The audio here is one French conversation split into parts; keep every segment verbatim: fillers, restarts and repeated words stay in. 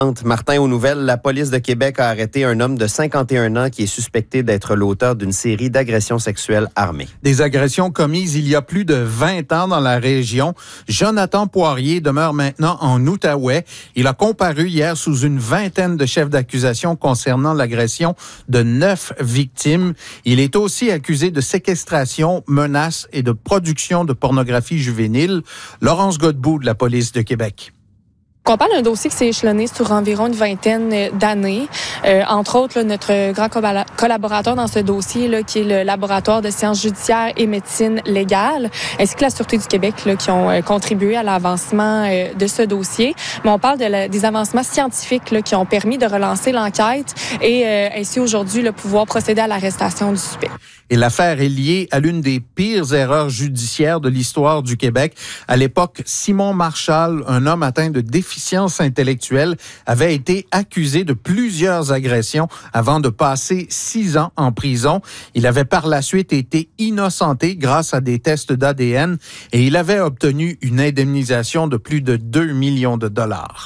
Martin, aux nouvelles, la police de Québec a arrêté un homme de cinquante et un ans qui est suspecté d'être l'auteur d'une série d'agressions sexuelles armées. Des agressions commises il y a plus de vingt ans dans la région. Jonathan Poirier demeure maintenant en Outaouais. Il a comparu hier sous une vingtaine de chefs d'accusation concernant l'agression de neuf victimes. Il est aussi accusé de séquestration, menaces et de production de pornographie juvénile. Laurence Godbout de la police de Québec. On parle d'un dossier qui s'est échelonné sur environ une vingtaine d'années. Euh, entre autres, là, notre grand collaborateur dans ce dossier, là, qui est le laboratoire de sciences judiciaires et médecine légale, ainsi que la Sûreté du Québec, là, qui ont euh, contribué à l'avancement euh, de ce dossier. Mais on parle de la, des avancements scientifiques là, qui ont permis de relancer l'enquête et euh, ainsi aujourd'hui là, pouvoir procéder à l'arrestation du suspect. Et l'affaire est liée à l'une des pires erreurs judiciaires de l'histoire du Québec. À l'époque, Simon Marchal, un homme atteint de déficience intellectuelle, avait été accusé de plusieurs agressions avant de passer six ans en prison. Il avait par la suite été innocenté grâce à des tests d'A D N et il avait obtenu une indemnisation de plus de deux millions de dollars.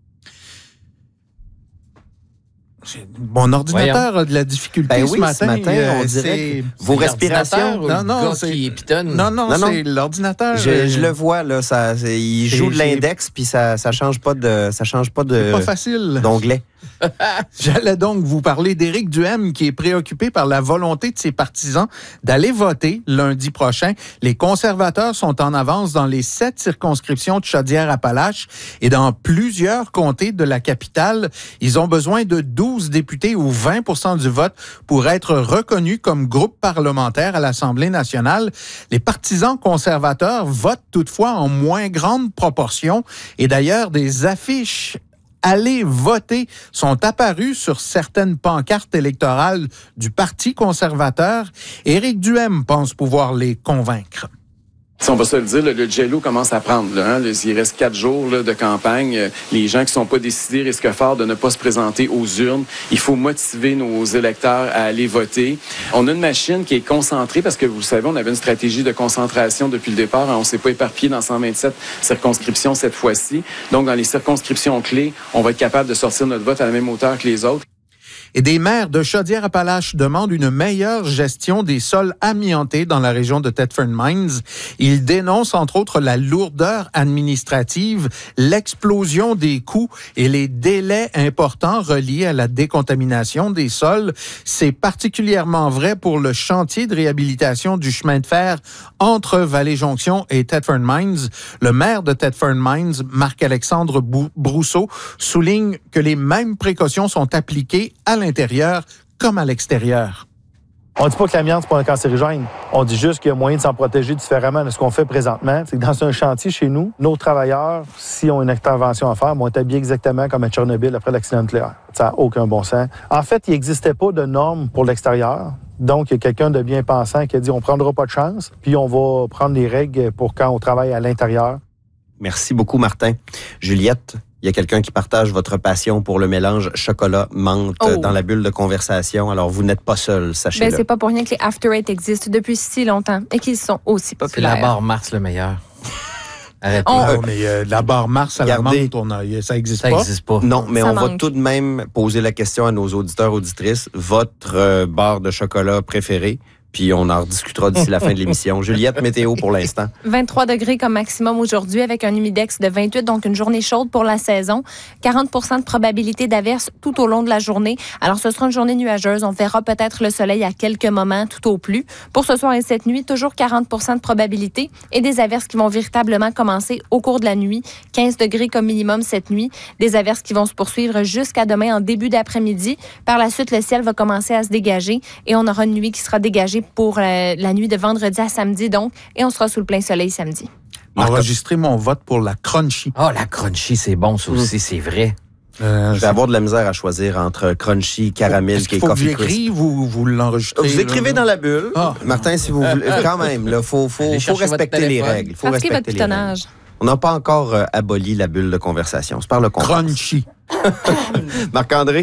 Mon ordinateur Voyons. a de la difficulté ben ce oui, matin. Ce matin, euh, on dirait que vos respirations. Non, non, c'est qui pitonne. Non, non, non, c'est non. l'ordinateur. Je, euh... je le vois là, ça, il joue de l'index puis ça, ça change pas de, ça change pas de. C'est pas facile. D'onglet. J'allais donc vous parler d'Éric Duhem qui est préoccupé par la volonté de ses partisans d'aller voter lundi prochain. Les conservateurs sont en avance dans les sept circonscriptions de Chaudière-Appalaches et dans plusieurs comtés de la capitale. Ils ont besoin de douze députés ou vingt pour cent du vote pour être reconnus comme groupe parlementaire à l'Assemblée nationale. Les partisans conservateurs votent toutefois en moins grande proportion et d'ailleurs des affiches Allez voter sont apparus sur certaines pancartes électorales du Parti conservateur. Éric Duhem pense pouvoir les convaincre. Si on va se le dire, le, le jello commence à prendre. Là, hein, il reste quatre jours là, de campagne. Les gens qui ne sont pas décidés risquent fort de ne pas se présenter aux urnes. Il faut motiver nos électeurs à aller voter. On a une machine qui est concentrée parce que, vous le savez, on avait une stratégie de concentration depuis le départ. Hein, on ne s'est pas éparpillé dans cent vingt-sept circonscriptions cette fois-ci. Donc, dans les circonscriptions clés, on va être capable de sortir notre vote à la même hauteur que les autres. Et des maires de Chaudière-Appalaches demandent une meilleure gestion des sols amiantés dans la région de Thetford Mines. Ils dénoncent entre autres la lourdeur administrative, l'explosion des coûts et les délais importants reliés à la décontamination des sols. C'est particulièrement vrai pour le chantier de réhabilitation du chemin de fer entre Vallée-Jonction et Thetford Mines. Le maire de Thetford Mines, Marc-Alexandre Brousseau, souligne que les mêmes précautions sont appliquées à l'intérieur comme à l'extérieur. On ne dit pas que l'amiante, c'est pas un cancérigène. On dit juste qu'il y a moyen de s'en protéger différemment de ce qu'on fait présentement. C'est que dans un chantier chez nous, nos travailleurs, s'ils ont une intervention à faire, vont être habillés exactement comme à Tchernobyl après l'accident nucléaire. Ça n'a aucun bon sens. En fait, il n'existait pas de normes pour l'extérieur. Donc, il y a quelqu'un de bien pensant qui a dit on ne prendra pas de chance, puis on va prendre les règles pour quand on travaille à l'intérieur. Merci beaucoup, Martin. Juliette? Il y a quelqu'un qui partage votre passion pour le mélange chocolat-menthe oh. dans la bulle de conversation. Alors, vous n'êtes pas seul, sachez-le. Ben, c'est pas pour rien que les After Eight existent depuis si longtemps et qu'ils sont aussi populaires. C'est la barre Mars le meilleur. Arrêtez. On... Non, mais euh, la barre Mars à Regardez, la menthe, on a, ça n'existe pas. Ça n'existe pas. Non, mais ça on manque. va tout de même poser la question à nos auditeurs, auditrices. Votre euh, barre de chocolat préférée? Puis on en rediscutera d'ici la fin de l'émission. Juliette, météo pour l'instant. vingt-trois degrés comme maximum aujourd'hui avec un humidex de vingt-huit, donc une journée chaude pour la saison. quarante pour cent de probabilité d'averse tout au long de la journée. Alors ce sera une journée nuageuse. On verra peut-être le soleil à quelques moments tout au plus. Pour ce soir et cette nuit, toujours quarante pour cent de probabilité et des averses qui vont véritablement commencer au cours de la nuit. quinze degrés comme minimum cette nuit. Des averses qui vont se poursuivre jusqu'à demain en début d'après-midi. Par la suite, le ciel va commencer à se dégager et on aura une nuit qui sera dégagée pour euh, la nuit de vendredi à samedi, donc, et on sera sous le plein soleil samedi. Enregistrer mon vote pour la Crunchy. Ah, oh, la Crunchy, c'est bon, ça aussi, mmh. c'est vrai. Euh, je vais avoir de la misère à choisir entre Crunchy, Caramel et Coffee Crisp. Vous, vous l'enregistrez? Vous écrivez là, dans la bulle. Ah. Martin, si vous voulez. Quand même, il faut, faut, faut respecter les règles. Faut respecter votre pitonnage. On n'a pas encore euh, aboli la bulle de conversation. C'est par le contraste. Crunchy. Marc-André?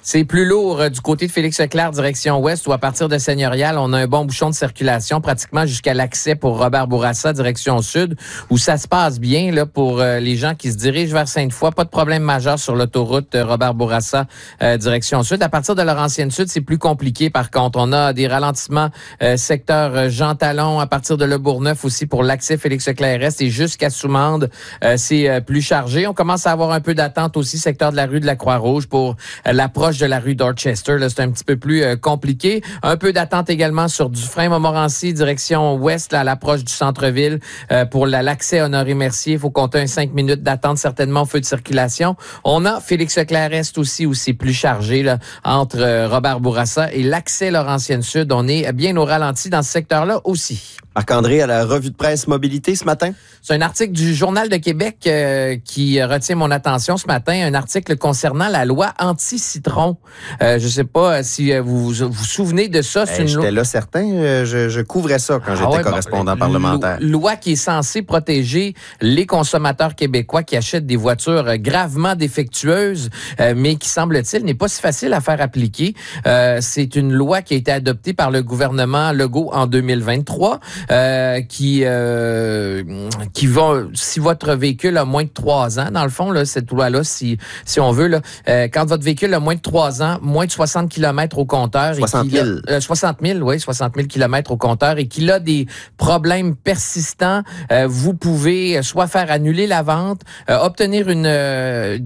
C'est plus lourd euh, du côté de Félix-Leclerc, direction ouest, où à partir de Seigneurial, on a un bon bouchon de circulation pratiquement jusqu'à l'accès pour Robert Bourassa, direction sud, où ça se passe bien là pour euh, les gens qui se dirigent vers Sainte-Foy. Pas de problème majeur sur l'autoroute euh, Robert Bourassa, euh, direction sud. À partir de Laurentienne-Sud, c'est plus compliqué par contre. On a des ralentissements euh, secteur euh, Jean Talon, à partir de Le Bourgneuf aussi pour l'accès Félix-Leclerc-Est et jusqu'à Soumande, euh, c'est euh, plus chargé. On commence à avoir un peu d'attente aussi, secteur de la rue de la Croix-Rouge pour euh, l'approche de la rue Dorchester. Là, c'est un petit peu plus euh, compliqué. Un peu d'attente également sur Dufresne-Montmorency, direction ouest, là, à l'approche du centre-ville. Euh, pour la, l'accès Honoré-Mercier, il faut compter un cinq minutes d'attente certainement au feu de circulation. On a Félix-Leclerc-Est aussi, où c'est plus chargé là, entre euh, Robert Bourassa et l'accès Laurentienne-Sud. On est bien au ralenti dans ce secteur-là aussi. Marc-André, à la revue de presse mobilité ce matin? C'est un article du Journal de Québec euh, qui retient mon attention ce matin, un article concernant la loi anti-citron. Euh, je ne sais pas si vous vous, vous souvenez de ça. C'est ben, une j'étais loi... là certain, euh, je, je couvrais ça quand ah j'étais ouais, correspondant bon, parlementaire. Loi qui est censée protéger les consommateurs québécois qui achètent des voitures gravement défectueuses, euh, mais qui, semble-t-il, n'est pas si facile à faire appliquer. Euh, c'est une loi qui a été adoptée par le gouvernement Legault en deux mille vingt-trois. Euh, qui euh, qui va, si votre véhicule a moins de trois ans, dans le fond, là, cette loi-là, si si on veut, là, euh, quand votre véhicule a moins de trois ans, moins de soixante kilomètres au compteur, soixante mille, euh, soixante mille, oui, soixante mille kilomètres au compteur, et qu'il a des problèmes persistants, euh, vous pouvez soit faire annuler la vente, euh, obtenir une euh,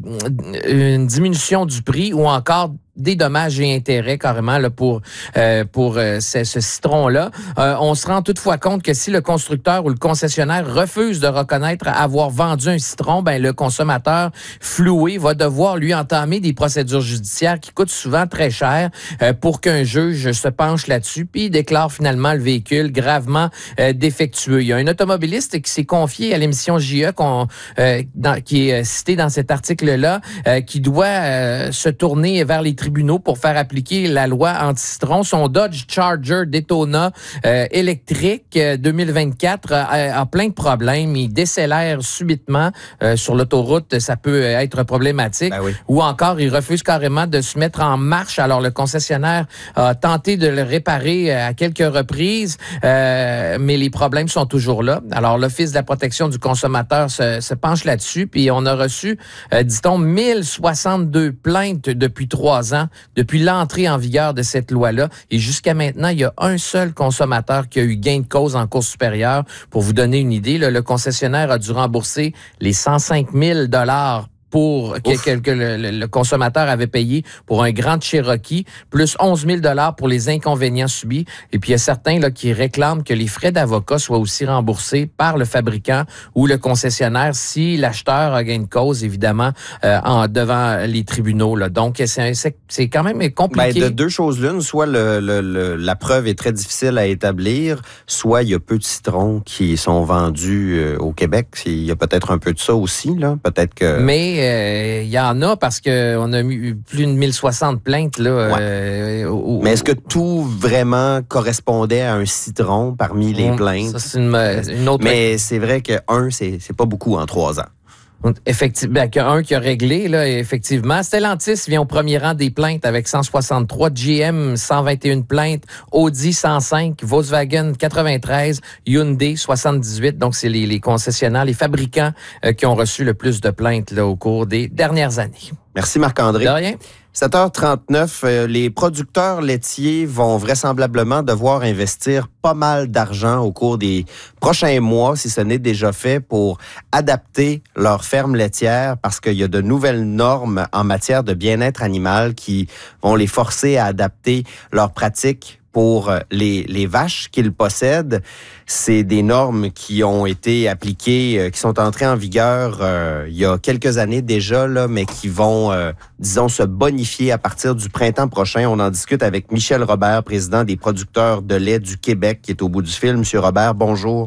une diminution du prix, ou encore des dommages et intérêts carrément là, pour euh, pour euh, ce, ce citron-là. Euh, on se rend toutefois compte que si le constructeur ou le concessionnaire refuse de reconnaître avoir vendu un citron, ben le consommateur floué va devoir lui entamer des procédures judiciaires qui coûtent souvent très cher euh, pour qu'un juge se penche là-dessus puis déclare finalement le véhicule gravement euh, défectueux. Il y a un automobiliste qui s'est confié à l'émission J E qu'on, euh, dans, qui est cité dans cet article-là, euh, qui doit euh, se tourner vers les tribunaux pour faire appliquer la loi anti-citron. Son Dodge Charger Daytona euh, électrique euh, deux mille vingt-quatre euh, a, a plein de problèmes. Il décélère subitement euh, sur l'autoroute. Ça peut être problématique. Ben oui. Ou encore, il refuse carrément de se mettre en marche. Alors, le concessionnaire a tenté de le réparer à quelques reprises, euh, mais les problèmes sont toujours là. Alors, l'Office de la protection du consommateur se, se penche là-dessus. Puis, on a reçu, euh, dit-on, mille soixante-deux plaintes depuis trois ans, depuis l'entrée en vigueur de cette loi-là. Et jusqu'à maintenant, il y a un seul consommateur qui a eu gain de cause en cour supérieure. Pour vous donner une idée, là, le concessionnaire a dû rembourser les cent cinq mille dollars pour que, que le, le consommateur avait payé pour un Grand Cherokee, plus onze mille dollars pour les inconvénients subis. Et puis, il y a certains là, qui réclament que les frais d'avocat soient aussi remboursés par le fabricant ou le concessionnaire si l'acheteur a gain de cause, évidemment, euh, en, devant les tribunaux. Là. Donc, c'est, c'est, c'est quand même compliqué. Ben, de deux choses l'une, soit le, le, le, la preuve est très difficile à établir, soit il y a peu de citrons qui sont vendus euh, au Québec. Il y a peut-être un peu de ça aussi, là. Peut-être que... Mais il euh, y en a parce qu'on a eu plus de mille soixante plaintes. Là, ouais. euh, au, Mais est-ce que tout vraiment correspondait à un citron parmi les plaintes? Ça, c'est une, une autre... Mais c'est vrai que un, c'est, c'est pas beaucoup en trois ans. Effectivement, il y a un qui a réglé, là, effectivement. Stellantis vient au premier rang des plaintes avec cent soixante-trois, G M cent vingt et une plaintes, Audi cent cinq, Volkswagen quatre-vingt-treize, Hyundai soixante-dix-huit. Donc, c'est les, les concessionnaires, les fabricants euh, qui ont reçu le plus de plaintes là, au cours des dernières années. Merci Marc-André. De rien. sept heures trente-neuf, euh, les producteurs laitiers vont vraisemblablement devoir investir pas mal d'argent au cours des prochains mois, si ce n'est déjà fait, pour adapter leur ferme laitière parce qu'il y a de nouvelles normes en matière de bien-être animal qui vont les forcer à adapter leurs pratiques pour les, les vaches qu'ils possèdent. C'est des normes qui ont été appliquées, euh, qui sont entrées en vigueur euh, il y a quelques années déjà, là, mais qui vont, euh, disons, se bonifier à partir du printemps prochain. On en discute avec Michel Robert, président des producteurs de lait du Québec, qui est au bout du fil. Monsieur Robert, bonjour.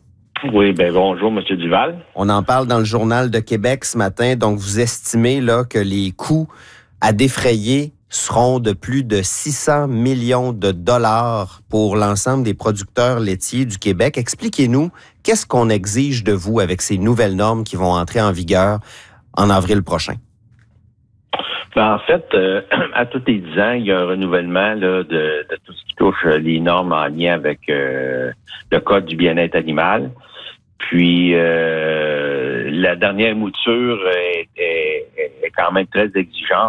Oui, ben bonjour, Monsieur Duval. On en parle dans le Journal de Québec ce matin. Donc, vous estimez là que les coûts à défrayer seront de plus de six cents millions de dollars pour l'ensemble des producteurs laitiers du Québec. Expliquez-nous, qu'est-ce qu'on exige de vous avec ces nouvelles normes qui vont entrer en vigueur en avril prochain? Ben, en fait, euh, à tous les dix ans, il y a un renouvellement là, de, de tout ce qui touche les normes en lien avec euh, le code du bien-être animal. Puis, euh, la dernière mouture est, est, est quand même très exigeante.